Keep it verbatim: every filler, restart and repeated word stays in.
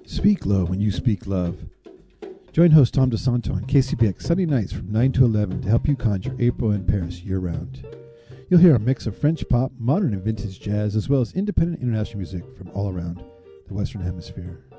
Speak low when you speak love. Join host Tom DeSanto on K C B X Sunday nights from nine to eleven to help you conjure April in Paris year-round. You'll hear a mix of French pop, modern and vintage jazz, as well as independent international music from all around the Western Hemisphere.